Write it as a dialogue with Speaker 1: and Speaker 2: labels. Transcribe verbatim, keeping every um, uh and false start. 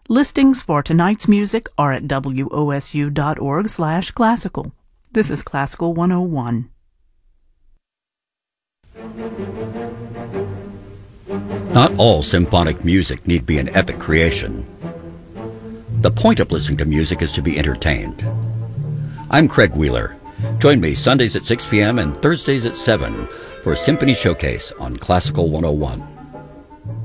Speaker 1: Listings for tonight's music are at W O S U dot org slash classical. This is Classical one oh one.
Speaker 2: Not all symphonic music need be an epic creation. The point of listening to music is to be entertained. I'm Craig Wheeler. Join me Sundays at six p.m. and Thursdays at seven for a Symphony Showcase on Classical one oh one.